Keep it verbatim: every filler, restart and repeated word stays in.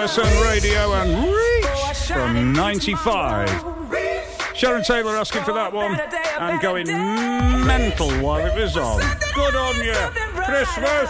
S N Radio and Reach from ninety-five. Sharon Taylor asking for that one and going mental while it was on. Good on you. Christmas.